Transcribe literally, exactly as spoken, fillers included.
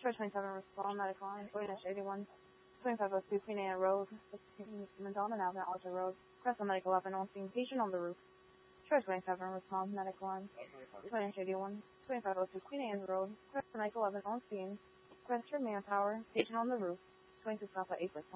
Short twenty-seven, respond, medical line, O N H eighty-one, twenty-five oh two, Queen Anne Road, Madonna Avenue, Alta Road, Crystal Medical Weapon, on scene, patient on the roof. Short twenty-seven, respond, medical line, O N H eighty-one, twenty-five oh two, Queen Anne Road, Crystal Medical Weapon, on scene, Crystal Manpower, patient on the roof, twenty-two Alpha eight, respond.